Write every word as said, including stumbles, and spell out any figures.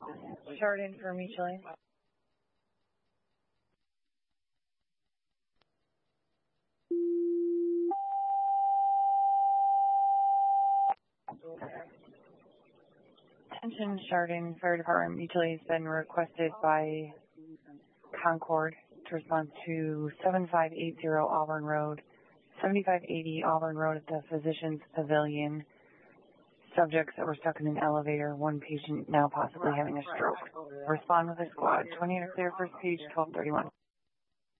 Chardon for mutually. Attention, Chardon Fire Department mutually has been requested by Concord to respond to seven five eight zero Auburn Road, seventy-five eighty Auburn Road at the Physicians Pavilion. Subjects that were stuck in an elevator, one patient now possibly having a stroke. Respond with a squad. twenty-eight clear, first page, twelve thirty-one.